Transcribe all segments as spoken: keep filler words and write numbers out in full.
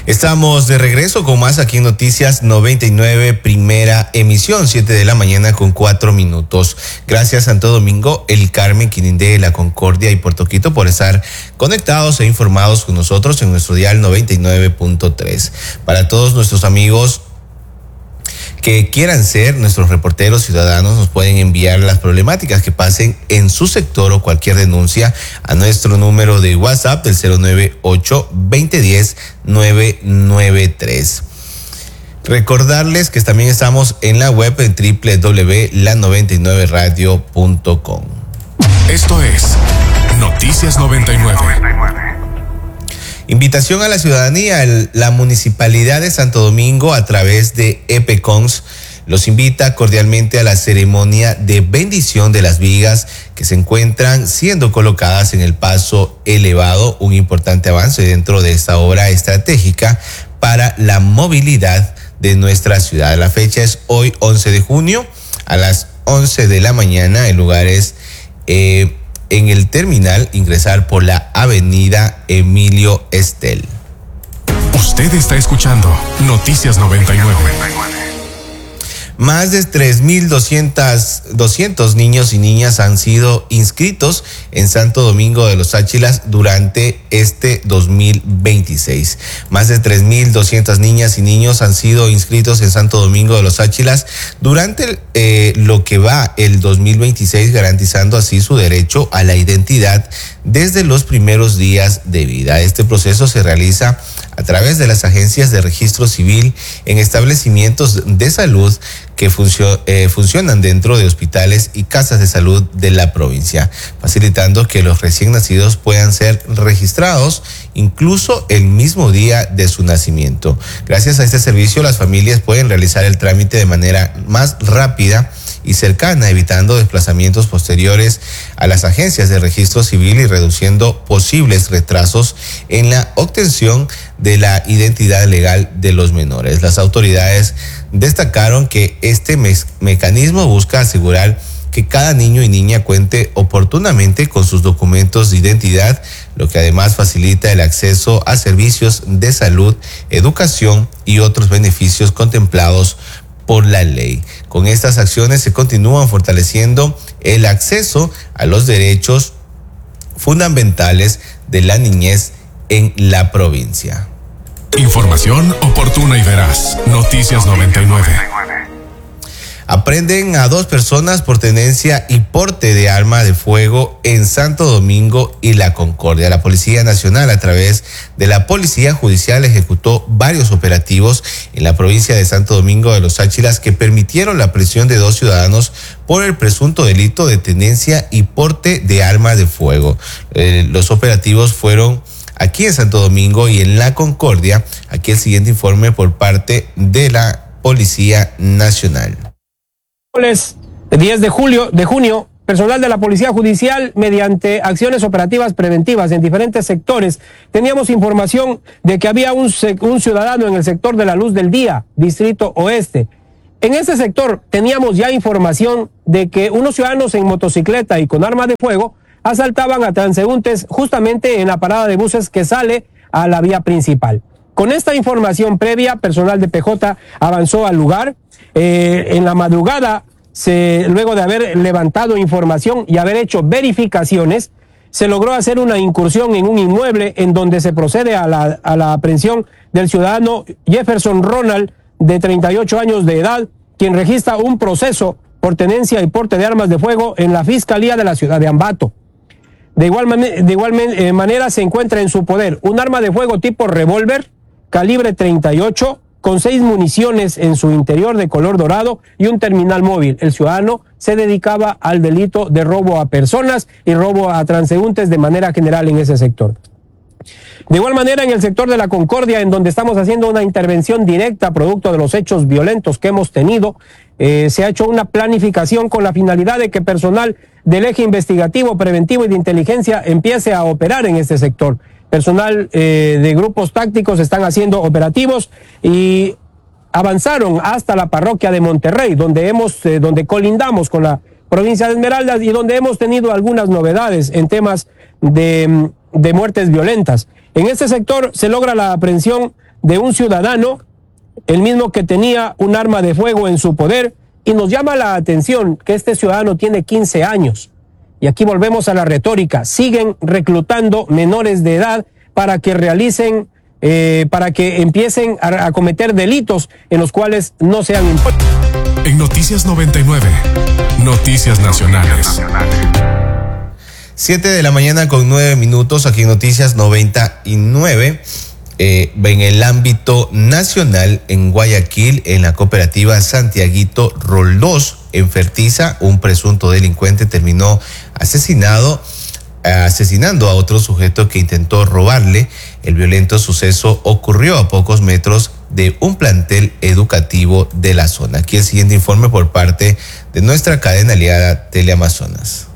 Estamos de regreso con más aquí en Noticias noventa y nueve, primera emisión, siete de la mañana con cuatro minutos. Gracias Santo Domingo, El Carmen, Quinindé, La Concordia y Puerto Quito por estar conectados e informados con nosotros en nuestro dial noventa y nueve punto tres. Para todos nuestros amigos que quieran ser nuestros reporteros ciudadanos, nos pueden enviar las problemáticas que pasen en su sector o cualquier denuncia a nuestro número de WhatsApp del cero nueve ocho, veinte diez, nueve nueve tres. Recordarles que también estamos en la web en doble u doble u doble u punto la noventa y nueve radio punto com. Esto es Noticias noventa y nueve. Invitación a la ciudadanía. El, la Municipalidad de Santo Domingo, a través de EPECONS, los invita cordialmente a la ceremonia de bendición de las vigas que se encuentran siendo colocadas en el paso elevado, un importante avance dentro de esta obra estratégica para la movilidad de nuestra ciudad. La fecha es hoy, once de junio, a las once de la mañana. El lugar es eh, en el terminal, ingresar por la avenida Emilio Estel. Usted está escuchando Noticias noventa y nueve. Más de tres mil doscientos niños y niñas han sido inscritos en Santo Domingo de los Áchilas durante este dos mil veintiséis. Más de tres mil doscientas niñas y niños han sido inscritos en Santo Domingo de los Áchilas durante eh, lo que va el dos mil veintiséis, garantizando así su derecho a la identidad desde los primeros días de vida. Este proceso se realiza a través de las agencias de registro civil en establecimientos de salud que funcio, eh, funcionan dentro de hospitales y casas de salud de la provincia, facilitando que los recién nacidos puedan ser registrados incluso el mismo día de su nacimiento. Gracias a este servicio, las familias pueden realizar el trámite de manera más rápida y cercana, evitando desplazamientos posteriores a las agencias de registro civil y reduciendo posibles retrasos en la obtención de la identidad legal de los menores. Las autoridades destacaron que este me- mecanismo busca asegurar que cada niño y niña cuente oportunamente con sus documentos de identidad, lo que además facilita el acceso a servicios de salud, educación y otros beneficios contemplados por la ley. Con estas acciones se continúan fortaleciendo el acceso a los derechos fundamentales de la niñez en la provincia. Información oportuna y veraz. Noticias noventa y nueve. Aprenden a dos personas por tenencia y porte de arma de fuego en Santo Domingo y La Concordia. La Policía Nacional, a través de la Policía Judicial, ejecutó varios operativos en la provincia de Santo Domingo de los Áchilas que permitieron la prisión de dos ciudadanos por el presunto delito de tenencia y porte de arma de fuego. Eh, los operativos fueron aquí en Santo Domingo y en La Concordia. Aquí el siguiente informe por parte de la Policía Nacional. diez de julio, de junio, personal de la Policía Judicial, mediante acciones operativas preventivas en diferentes sectores, teníamos información de que había un, un ciudadano en el sector de la Luz del Día, Distrito Oeste. En ese sector teníamos ya información de que unos ciudadanos en motocicleta y con armas de fuego asaltaban a transeúntes justamente en la parada de buses que sale a la vía principal. Con esta información previa, personal de P J avanzó al lugar. Eh, en la madrugada, se, luego de haber levantado información y haber hecho verificaciones, se logró hacer una incursión en un inmueble en donde se procede a la, a la aprehensión del ciudadano Jefferson Ronald, de treinta y ocho años de edad, quien registra un proceso por tenencia y porte de armas de fuego en la Fiscalía de la ciudad de Ambato. De igual, man, de igual man, manera se encuentra en su poder un arma de fuego tipo revólver, calibre treinta y ocho, con seis municiones en su interior de color dorado y un terminal móvil. El ciudadano se dedicaba al delito de robo a personas y robo a transeúntes de manera general en ese sector. De igual manera, en el sector de La Concordia, en donde estamos haciendo una intervención directa producto de los hechos violentos que hemos tenido, eh, se ha hecho una planificación con la finalidad de que personal del eje investigativo, preventivo y de inteligencia empiece a operar en este sector. Personal eh, de grupos tácticos están haciendo operativos y avanzaron hasta la parroquia de Monterrey, donde hemos, eh, donde colindamos con la provincia de Esmeraldas y donde hemos tenido algunas novedades en temas de, de muertes violentas. En este sector se logra la aprehensión de un ciudadano, el mismo que tenía un arma de fuego en su poder, y nos llama la atención que este ciudadano tiene quince años. Y aquí volvemos a la retórica, siguen reclutando menores de edad para que realicen, eh, para que empiecen a, a cometer delitos en los cuales no sean impuestos. En Noticias noventa y nueve, Noticias Nacionales. Siete de la mañana con nueve minutos, aquí en Noticias noventa y nueve. Eh, en el ámbito nacional, en Guayaquil, en la cooperativa Santiaguito Roldós, en Fertiza, un presunto delincuente terminó asesinado, eh, asesinando a otro sujeto que intentó robarle. El violento suceso ocurrió a pocos metros de un plantel educativo de la zona. Aquí el siguiente informe por parte de nuestra cadena aliada Teleamazonas.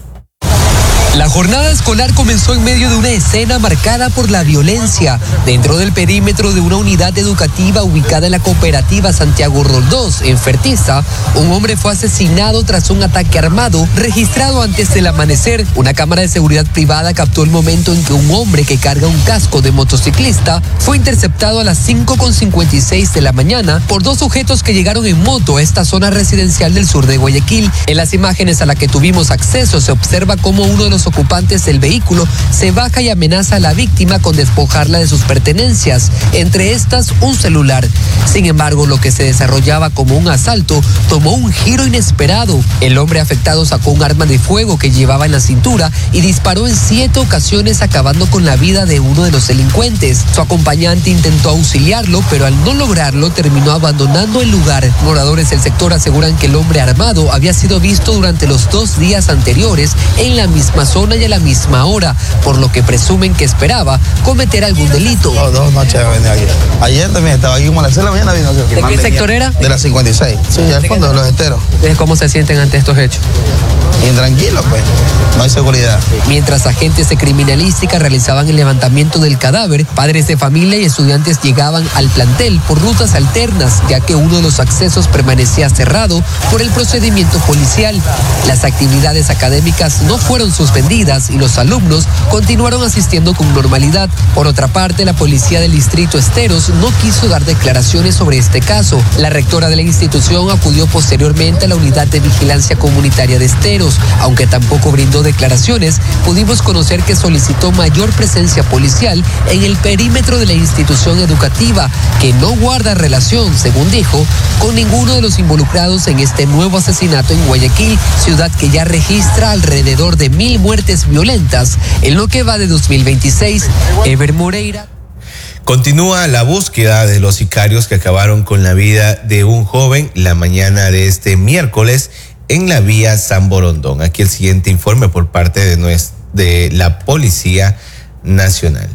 La jornada escolar comenzó en medio de una escena marcada por la violencia. Dentro del perímetro de una unidad educativa ubicada en la cooperativa Santiago Roldós, en Fertiza, un hombre fue asesinado tras un ataque armado registrado antes del amanecer. Una cámara de seguridad privada captó el momento en que un hombre que carga un casco de motociclista fue interceptado a las cinco con cincuenta y seis de la mañana por dos sujetos que llegaron en moto a esta zona residencial del sur de Guayaquil. En las imágenes a las que tuvimos acceso se observa cómo uno de los ocupantes del vehículo se baja y amenaza a la víctima con despojarla de sus pertenencias, entre estas un celular. Sin embargo, lo que se desarrollaba como un asalto tomó un giro inesperado. El hombre afectado sacó un arma de fuego que llevaba en la cintura y disparó en siete ocasiones, acabando con la vida de uno de los delincuentes. Su acompañante intentó auxiliarlo, pero al no lograrlo terminó abandonando el lugar. Moradores del sector aseguran que el hombre armado había sido visto durante los dos días anteriores en la misma zona y a la misma hora, por lo que presumen que esperaba cometer algún delito. No, dos noches venía ayer. Ayer también estaba aquí como a las seis de la mañana. Vino, ¿De qué sector era? De la cincuenta y seis. Sí, al fondo de los esteros. ¿Cómo se sienten ante estos hechos? Intranquilos, pues. No hay seguridad. Mientras agentes de criminalística realizaban el levantamiento del cadáver, padres de familia y estudiantes llegaban al plantel por rutas alternas, ya que uno de los accesos permanecía cerrado por el procedimiento policial. Las actividades académicas no fueron suspendidas y los alumnos continuaron asistiendo con normalidad. Por otra parte, la policía del distrito Esteros no quiso dar declaraciones sobre este caso. La rectora de la institución acudió posteriormente a la unidad de vigilancia comunitaria de Esteros. Aunque tampoco brindó declaraciones, pudimos conocer que solicitó mayor presencia policial en el perímetro de la institución educativa, que no guarda relación, según dijo, con ninguno de los involucrados en este nuevo asesinato en Guayaquil, ciudad que ya registra alrededor de mil muertes violentas en lo que va de dos mil veintiséis. Ever Moreira. Continúa la búsqueda de los sicarios que acabaron con la vida de un joven la mañana de este miércoles en la vía San Borondón. Aquí el siguiente informe por parte de, nuestra, de la Policía Nacional.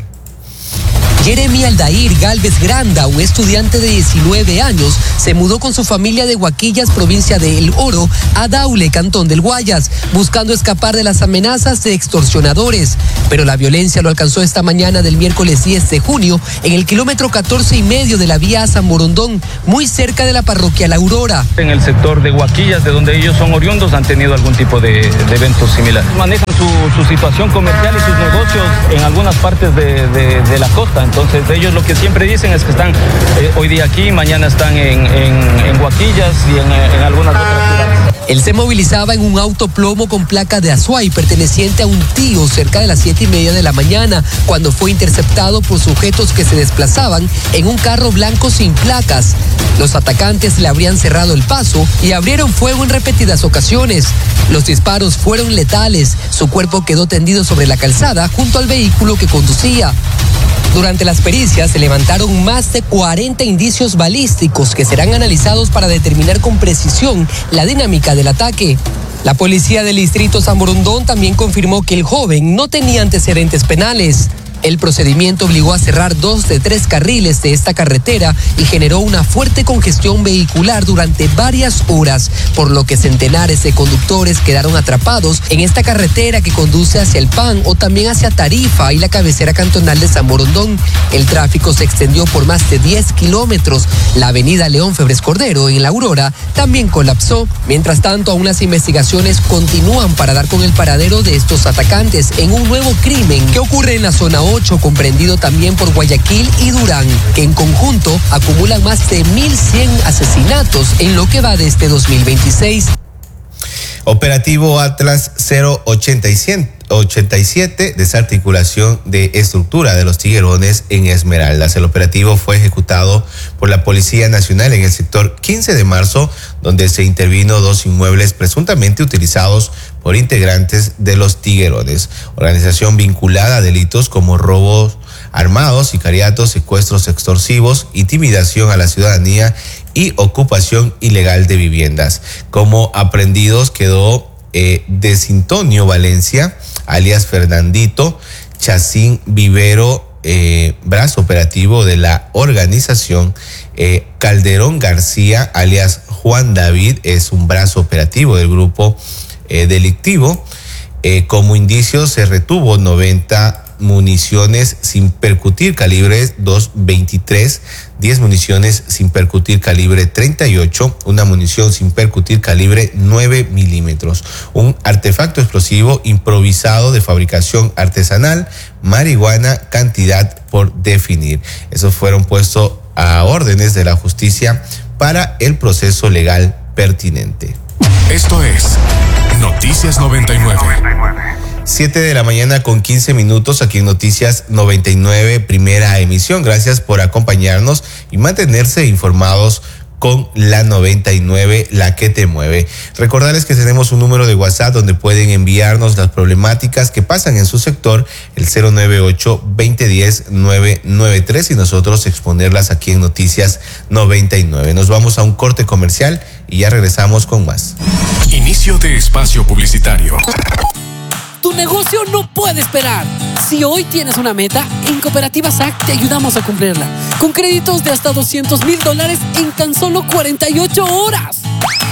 Jeremy Aldair Galvez Granda, un estudiante de diecinueve años, se mudó con su familia de Huaquillas, provincia de El Oro, a Daule, cantón del Guayas, buscando escapar de las amenazas de extorsionadores. Pero la violencia lo alcanzó esta mañana del miércoles diez de junio en el kilómetro catorce y medio de la vía San Borondón, muy cerca de la parroquia La Aurora. En el sector de Huaquillas, de donde ellos son oriundos, han tenido algún tipo de, de eventos similares. Manejan su, su situación comercial y sus negocios en algunas partes de, de, de la costa. Entonces ellos lo que siempre dicen es que están eh, hoy día aquí, mañana están en, en, en Huaquillas y en, en algunas otras ciudades. Él se movilizaba en un auto plomo con placa de Azuay perteneciente a un tío cerca de las siete y media de la mañana, cuando fue interceptado por sujetos que se desplazaban en un carro blanco sin placas. Los atacantes le habrían cerrado el paso y abrieron fuego en repetidas ocasiones. Los disparos fueron letales. Su cuerpo quedó tendido sobre la calzada junto al vehículo que conducía. Durante las pericias se levantaron más de cuarenta indicios balísticos que serán analizados para determinar con precisión la dinámica del ataque. La policía del distrito San Borondón también confirmó que el joven no tenía antecedentes penales. El procedimiento obligó a cerrar dos de tres carriles de esta carretera y generó una fuerte congestión vehicular durante varias horas, por lo que centenares de conductores quedaron atrapados en esta carretera que conduce hacia El Pan o también hacia Tarifa y la cabecera cantonal de San Borondón. El tráfico se extendió por más de diez kilómetros. La avenida León Febres Cordero en La Aurora también colapsó. Mientras tanto, aún las investigaciones continúan para dar con el paradero de estos atacantes en un nuevo crimen que ocurre en la zona oeste ocho, comprendido también por Guayaquil y Durán, que en conjunto acumulan más de mil cien asesinatos en lo que va de este dos mil veintiséis. Operativo Atlas cero ochenta y siete, desarticulación de estructura de los tiguerones en Esmeraldas. El operativo fue ejecutado por la Policía Nacional en el sector quince de marzo, donde se intervino dos inmuebles presuntamente utilizados por integrantes de los tiguerones, organización vinculada a delitos como robos armados, sicariatos, secuestros extorsivos, intimidación a la ciudadanía y ocupación ilegal de viviendas. Como aprendidos quedó eh, Desintonio Valencia, alias Fernandito, Chacín Vivero, eh, brazo operativo de la organización, eh, Calderón García, alias Juan David, es un brazo operativo del grupo eh, delictivo. Eh, como indicio se retuvo noventa municiones sin percutir calibre dos veintitrés, diez municiones sin percutir calibre treinta y ocho, una munición sin percutir calibre nueve milímetros, un artefacto explosivo improvisado de fabricación artesanal, marihuana, cantidad por definir. Esos fueron puestos a órdenes de la justicia para el proceso legal pertinente. Esto es Noticias noventa y nueve. siete de la mañana con quince minutos aquí en Noticias noventa y nueve, primera emisión. Gracias por acompañarnos y mantenerse informados con la noventa y nueve, la que te mueve. Recordarles que tenemos un número de WhatsApp donde pueden enviarnos las problemáticas que pasan en su sector, el cero nueve ocho, veinte diez, nueve nueve tres, y nosotros exponerlas aquí en Noticias noventa y nueve. Nos vamos a un corte comercial y ya regresamos con más. Inicio de espacio publicitario. Tu negocio no puede esperar. Si hoy tienes una meta, en Cooperativa S A C te ayudamos a cumplirla. Con créditos de hasta doscientos mil dólares en tan solo cuarenta y ocho horas.